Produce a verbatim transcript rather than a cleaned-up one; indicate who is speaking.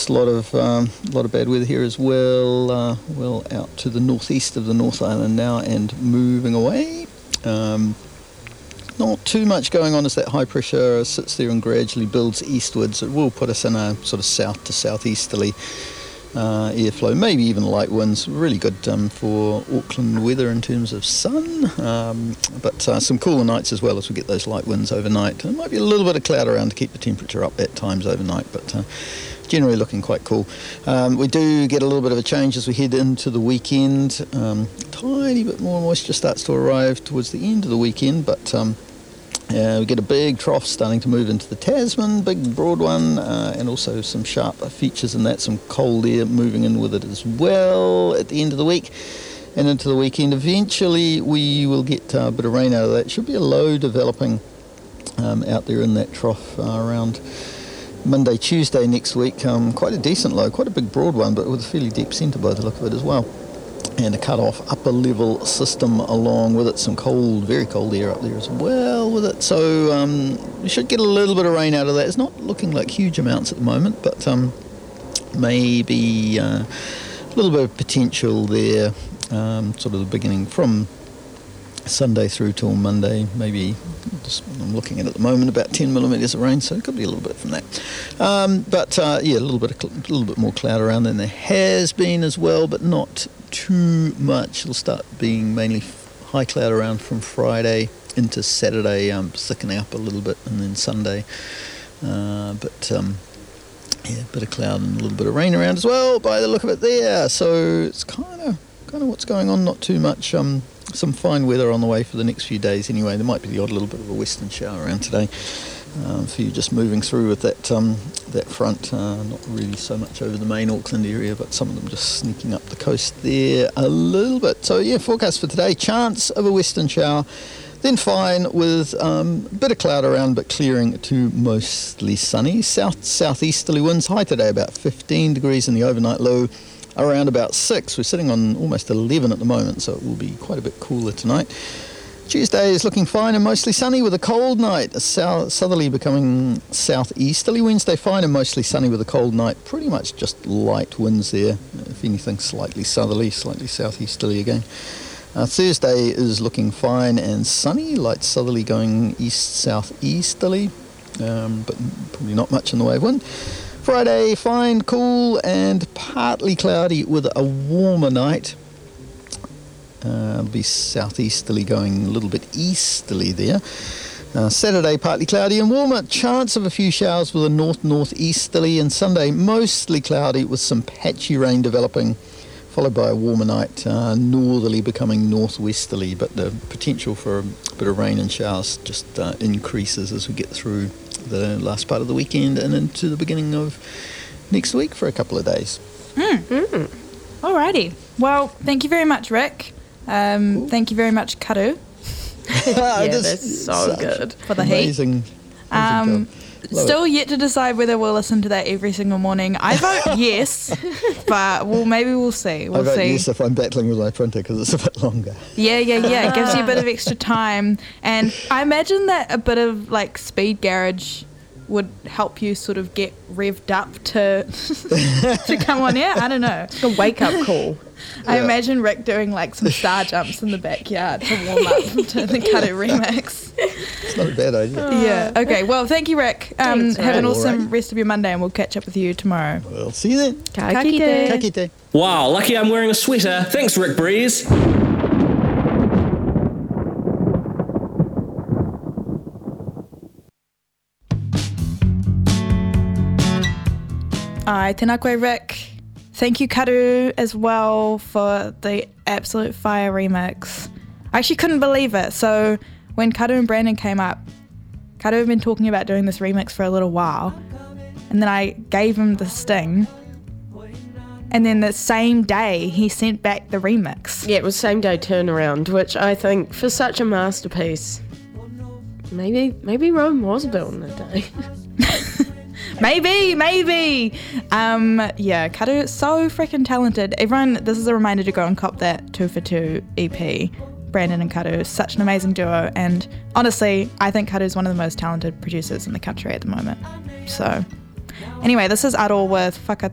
Speaker 1: forecast a lot of um, a lot of bad weather here as well. Uh, well out to the northeast of the North Island now and moving away. Um, not too much going on as that high pressure sits there and gradually builds eastwards. It will put us in a sort of south to southeasterly uh, airflow, maybe even light winds. Really good um, for Auckland weather in terms of sun, um, but uh, some cooler nights as well as we get those light winds overnight. There might be a little bit of cloud around to keep the temperature up at times overnight, but uh, generally looking quite cool. Um, we do get a little bit of a change as we head into the weekend. Um, tiny bit more moisture starts to arrive towards the end of the weekend, but um, Uh, we get a big trough starting to move into the Tasman, big broad one, uh, and also some sharp features in that, some cold air moving in with it as well at the end of the week and into the weekend. Eventually we will get uh, a bit of rain out of that. Should be a low developing um, out there in that trough uh, around Monday, Tuesday next week. Um, quite a decent low, quite a big broad one, but with a fairly deep centre by the look of it as well. And a cut-off upper level system along with it, some cold, very cold air up there as well with it. So um, we should get a little bit of rain out of that. It's not looking like huge amounts at the moment, but um, maybe uh, a little bit of potential there, um, sort of the beginning from Sunday through till Monday, maybe. Just, I'm looking at it at the moment about ten millimetres of rain, so it could be a little bit from that. Um, but uh, yeah, a little bit, of cl- a little bit more cloud around than there has been as well, but not too much. It'll start being mainly high cloud around from Friday into Saturday, um, thickening up a little bit, and then Sunday. Uh, but um, yeah, a bit of cloud and a little bit of rain around as well, by the look of it there. So it's kind of kind of what's going on. Not too much. Um, some fine weather on the way for the next few days. Anyway, there might be the odd little bit of a western shower around today. Um, for you just moving through with that um, that front, uh, not really so much over the main Auckland area, but some of them just sneaking up the coast there a little bit. So yeah, forecast for today, chance of a western shower, then fine with um, a bit of cloud around but clearing to mostly sunny. South southeasterly winds, high today about fifteen degrees in the overnight low, around about six. We're sitting on almost eleven at the moment, so it will be quite a bit cooler tonight. Tuesday is looking fine and mostly sunny with a cold night. A south, southerly becoming southeasterly. Wednesday fine and mostly sunny with a cold night. Pretty much just light winds there. If anything, slightly southerly, slightly southeasterly again. Uh, Thursday is looking fine and sunny. Light southerly going east-southeasterly, um, but probably not much in the way of wind. Friday fine, cool and partly cloudy with a warmer night. Uh, it'll be southeasterly going a little bit easterly there. Uh, Saturday partly cloudy and warmer, chance of a few showers with a north-northeasterly, and Sunday mostly cloudy with some patchy rain developing, followed by a warmer night, uh, northerly becoming northwesterly, but the potential for a bit of rain and showers just uh, increases as we get through the last part of the weekend and into the beginning of next week for a couple of days.
Speaker 2: Mm. Mm. Alrighty. Well, thank you very much, Rick. Um, thank you very much, Karu.
Speaker 3: Yeah, that's so good.
Speaker 2: For the heat.
Speaker 1: Amazing.
Speaker 2: Um, still yet to decide whether we'll listen to that every single morning. I vote yes, but well, maybe we'll see. We'll
Speaker 1: I vote
Speaker 2: see.
Speaker 1: yes if I'm battling with my printer because it's a bit longer.
Speaker 2: Yeah, yeah, yeah. It gives you a bit of extra time. And I imagine that a bit of like speed garage would help you sort of get revved up to to come on air. I don't know.
Speaker 3: A wake-up call.
Speaker 2: I
Speaker 1: Yeah.
Speaker 2: imagine Rick doing like some star jumps in the backyard to warm up to the Karu remix.
Speaker 1: It's not a bad idea.
Speaker 2: Yeah. Okay. Well, thank you, Rick. Um,
Speaker 3: Thanks,
Speaker 2: have an
Speaker 1: Rick.
Speaker 2: awesome
Speaker 1: Alright.
Speaker 2: rest of your Monday, and we'll catch up with you tomorrow.
Speaker 1: Well, see you then.
Speaker 3: Ka kite.
Speaker 1: Ka kite.
Speaker 4: Wow, lucky I'm wearing a sweater. Thanks, Rick Breeze.
Speaker 2: Ai, tēnā koe, Rick. Thank you, Karu, as well, for the absolute fire remix. I actually couldn't believe it. So when Karu and Brandon came up, Karu had been talking about doing this remix for a little while, and then I gave him the sting, and then the same day he sent back the remix.
Speaker 3: Yeah, it was same day turnaround, which I think for such a masterpiece, maybe maybe Rome was built in a day.
Speaker 2: Maybe, maybe. Um, yeah, Karu is so freaking talented. Everyone, this is a reminder to go and cop that two for two E P. Brandon and Karu is such an amazing duo, and honestly, I think Karu is one of the most talented producers in the country at the moment. So, anyway, this is Aroh with Whaka